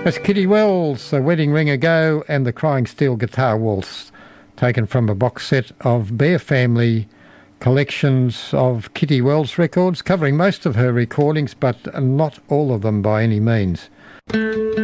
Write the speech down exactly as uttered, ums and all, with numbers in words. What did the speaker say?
That's Kitty Wells, The Wedding Ring Ago, and the Crying Steel Guitar Waltz, taken from a box set of Bear Family collections of Kitty Wells records, covering most of her recordings, but not all of them by any means.